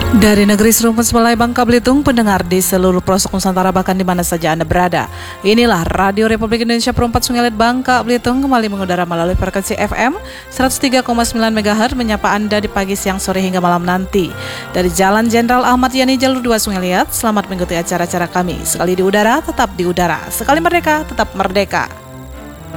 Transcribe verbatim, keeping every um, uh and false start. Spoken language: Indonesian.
Dari negeri Seruput Sebelai Bangka Belitung, pendengar di seluruh pelosok Nusantara bahkan di mana saja Anda berada. Inilah Radio Republik Indonesia Perempat Sungai Liat Bangka Belitung kembali mengudara melalui frekuensi F M seratus tiga koma sembilan megahertz menyapa Anda di pagi, siang, sore hingga malam nanti. Dari Jalan Jenderal Ahmad Yani Jalur dua Sungai Liat, selamat mengikuti acara-acara kami. Sekali di udara, tetap di udara. Sekali merdeka, tetap merdeka.